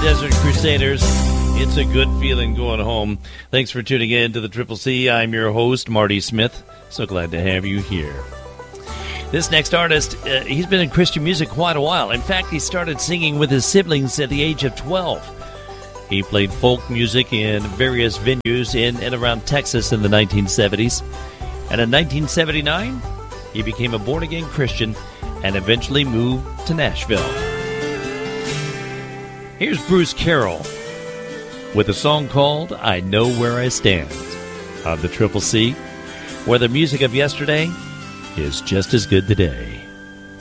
Desert Crusaders. It's a good feeling going home. Thanks for tuning in to the Triple C. I'm your host, Marty Smith. So glad to have you here. This next artist, he's been in Christian music quite a while. In fact, he started singing with his siblings at the age of 12. He played folk music in various venues in and around Texas in the 1970s. And in 1979, he became a born-again Christian and eventually moved to Nashville. Here's Bruce Carroll with a song called I Know Where I Stand on the Triple C, where the music of yesterday is just as good today.